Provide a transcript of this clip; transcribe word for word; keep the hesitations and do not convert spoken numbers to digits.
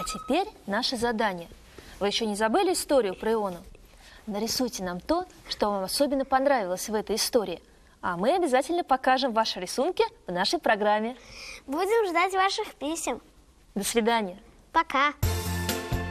А теперь наше задание. Вы еще не забыли историю про Иону? Нарисуйте нам то, что вам особенно понравилось в этой истории. А мы обязательно покажем ваши рисунки в нашей программе. Будем ждать ваших писем. До свидания. Пока.